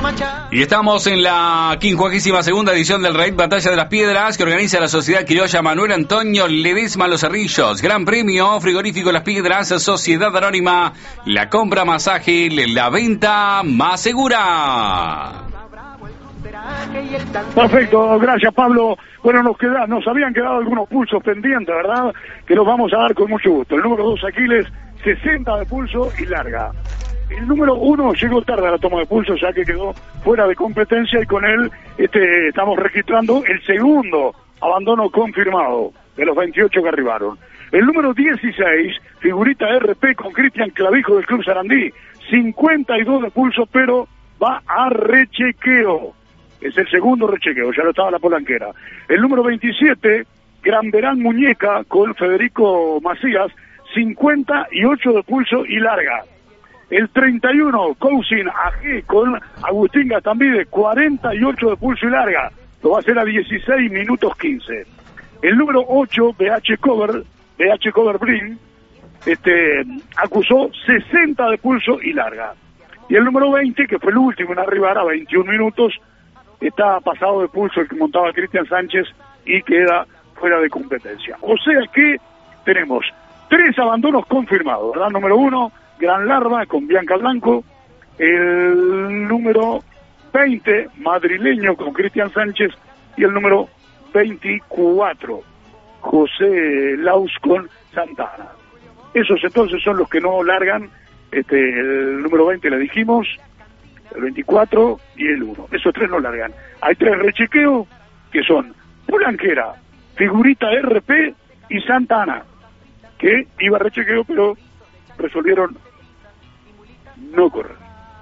Y estamos en la 52ª edición del Raid Batalla de las Piedras que organiza la Sociedad Criolla Manuel Antonio Ledesma Los Cerrillos. Gran premio, frigorífico Las Piedras, Sociedad Anónima, la compra más ágil, la venta más segura. Perfecto, gracias Pablo. Bueno, nos habían quedado algunos pulsos pendientes, ¿verdad? Que los vamos a dar con mucho gusto. El número 2, Aquiles, 60 de pulso y larga. El número 1 llegó tarde a la toma de pulso, ya que quedó fuera de competencia, y con él estamos registrando el segundo abandono confirmado de los 28 que arribaron. El número 16, figurita RP con Cristian Clavijo del Club Sarandí, 52 de pulso, pero va a rechequeo. Es el segundo rechequeo, ya lo estaba la polanquera. El número 27, Gran Verán Muñeca con Federico Macías, 58 de pulso y larga. El 31, Cousin AG con Agustín Gastambide, 48 de pulso y larga. Lo va a hacer a 16 minutos 15. El número 8, BH Cover Brin, acusó 60 de pulso y larga. Y el número 20, que fue el último en arribar a 21 minutos, está pasado de pulso el que montaba Cristian Sánchez y queda fuera de competencia. O sea que tenemos 3 abandonos confirmados, ¿verdad? Número 1, Gran Larva con Bianca Blanco. El número 20, Madrileño con Cristian Sánchez. Y el número 24, José Laus con Santana. Esos entonces son los que no largan. El número 20 le dijimos, el 24 y el 1. Esos 3 no largan. Hay 3 rechequeos que son Polanquera, Figurita RP y Santana, que iba a rechequeo pero resolvieron no correr.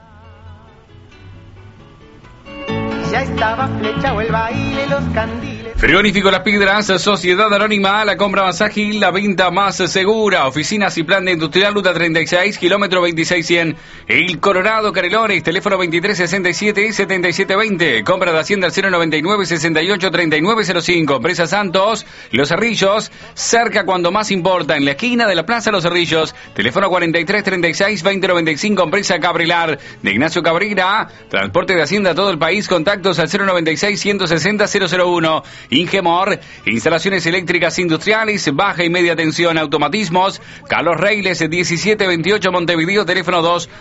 Ya estaba flechado el baile, los candiles. Frigorífico Las Piedras, Sociedad Anónima, la compra más ágil, la venta más segura. Oficinas y plan de industrial, ruta 36, kilómetro 26100. El Colorado, Canelones, teléfono 2367 y 7720. Compra de Hacienda al 099 68 3905. Empresa Santos, Los Cerrillos, cerca cuando más importa, en la esquina de la Plaza Los Cerrillos. Teléfono 4336 2095. Empresa Cabrilar, de Ignacio Cabrera. Transporte de Hacienda a todo el país. Contactos al 096 160 001. Ingemor, instalaciones eléctricas industriales, baja y media tensión, automatismos. Carlos Reiles, 1728 Montevideo, teléfono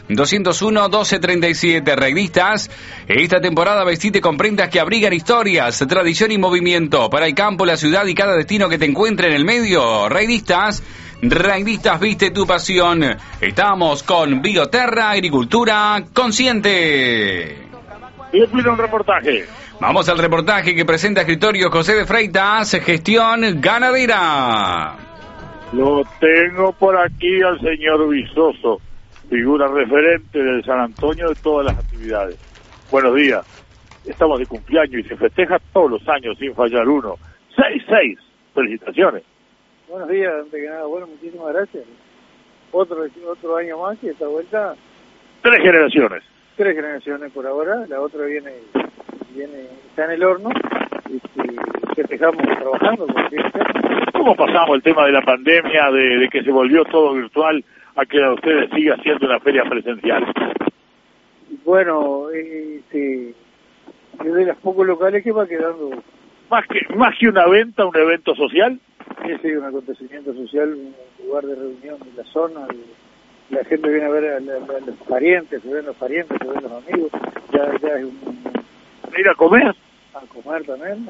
201-1237. Revistas, esta temporada vestite con prendas que abrigan historias, tradición y movimiento para el campo, la ciudad y cada destino que te encuentre en el medio. Revistas, viste tu pasión. Estamos con Bioterra, agricultura consciente. Y le pido un reportaje. Vamos al reportaje que presenta escritorio José de Freitas, gestión ganadera. Lo tengo por aquí al señor Vizoso, figura referente del San Antonio de todas las actividades. Buenos días. Estamos de cumpleaños y se festeja todos los años sin fallar uno. 6-6. Felicitaciones. Buenos días, antes que nada. Bueno, muchísimas gracias. Otro año más y esta vuelta... 3 generaciones. 3 generaciones por ahora. La otra viene está en el horno. Festejamos trabajando. ¿Cómo pasamos el tema de la pandemia, de que se volvió todo virtual, a que ustedes sigan haciendo una feria presencial? Bueno, es de los pocos locales que va quedando. Más que una venta, un evento social. Es un acontecimiento social, un lugar de reunión de la zona. La gente viene a ver a los parientes, se ven los parientes, se ven los amigos. Ya es ¿Ir a comer? A comer también.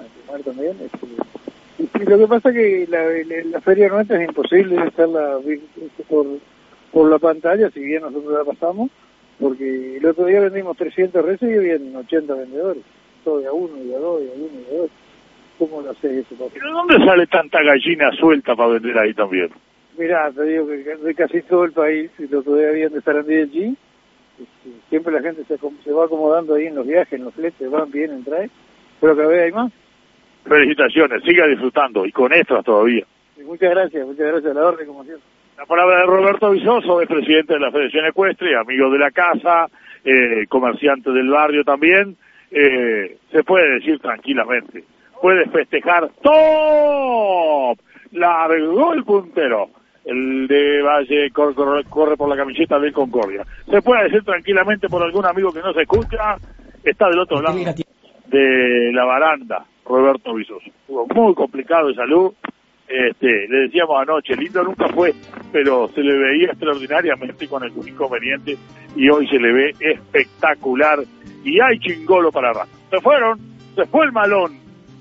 Y lo que pasa es que la feria nuestra es imposible hacerla por la pantalla, si bien nosotros la pasamos, porque el otro día vendimos 300 reses y habían 80 vendedores, todo de a uno, y a dos, y a uno, y a dos. ¿Cómo lo haces eso, papá? ¿Pero dónde sale tanta gallina suelta para vender ahí también? Mirá, te digo que de casi todo el país, y lo que habían de Sarandí allí, siempre la gente se va acomodando ahí en los viajes, en los fletes, van, vienen, traen, pero cada vez hay más. Felicitaciones, siga disfrutando, y con extras todavía. Y muchas gracias, a la orden, como siempre. La palabra de Roberto Vizoso, es presidente de la Federación Ecuestre, amigo de la casa, comerciante del barrio también, se puede decir tranquilamente, puedes festejar top, largó el puntero. El de Valle corre por la camiseta de Concordia. Se puede decir tranquilamente por algún amigo que no se escucha, está del otro lado de la baranda, Roberto Vizoso. Estuvo muy complicado de salud. Le decíamos anoche, lindo nunca fue, pero se le veía extraordinariamente con algún inconveniente y hoy se le ve espectacular y hay chingolo para rato. Se fue el malón.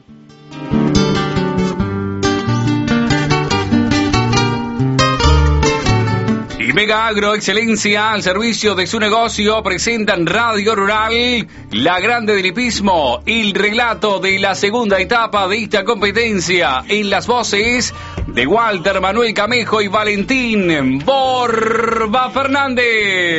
Y Mega Agro, excelencia al servicio de su negocio, presentan Radio Rural, la grande del hipismo, el relato de la segunda etapa de esta competencia, en las voces de Walter Manuel Camejo y Valentín Borba Fernández.